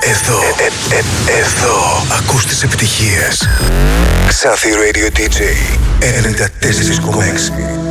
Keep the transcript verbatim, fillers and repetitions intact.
Εδώ, ε, ε, ε, εδώ ακούς τις επιτυχίες. Ξάφι Radio ντι τζέι ενενήντα τέσσερα κόμμα έξι.